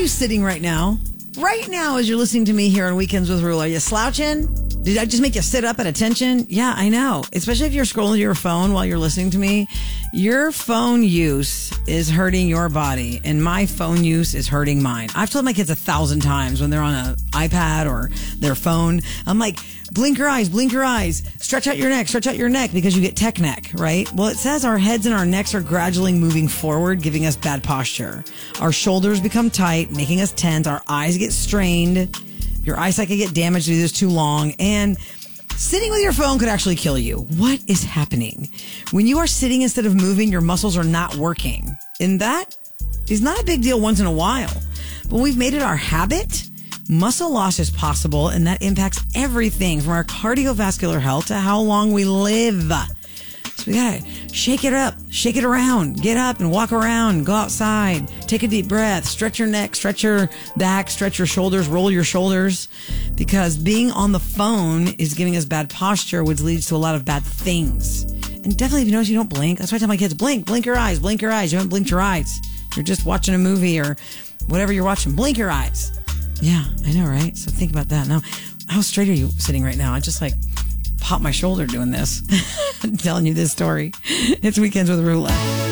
you sitting right now? Right now, as you're listening to me here on Weekends with Rule, are you slouching? Did I just make you sit up at attention? Yeah, I know. Especially if you're scrolling your phone while you're listening to me. Your phone use is hurting your body, and my phone use is hurting mine. I've told my kids 1,000 times when they're on an iPad or their phone, I'm like, blink your eyes, stretch out your neck, because you get tech neck, right? Well, it says our heads and our necks are gradually moving forward, giving us bad posture. Our shoulders become tight, making us tense. Our eyes get strained. Your eyesight could get damaged if you do this too long. And sitting with your phone could actually kill you. What is happening? When you are sitting instead of moving, your muscles are not working. And that is not a big deal once in a while. But when we've made it our habit, muscle loss is possible, and that impacts everything from our cardiovascular health to how long we live. So we gotta shake it up, shake it around, get up and walk around, go outside, take a deep breath, stretch your neck, stretch your back, stretch your shoulders, roll your shoulders, because being on the phone is giving us bad posture, which leads to a lot of bad things. And definitely, if you notice you don't blink, that's why I tell my kids, blink your eyes. You haven't blinked your eyes. You're just watching a movie or whatever you're watching. Blink your eyes. Yeah, I know, right? So think about that. Now, how straight are you sitting right now? I just pop my shoulder doing this. I'm telling you this story. It's Weekends with Rula.